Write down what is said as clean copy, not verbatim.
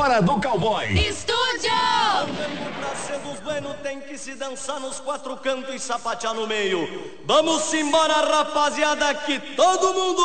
hora do cowboy. Estúdio! Pra ser dos buenos tem que se dançar nos quatro cantos e sapatear no meio. Vamos embora, rapaziada, que todo mundo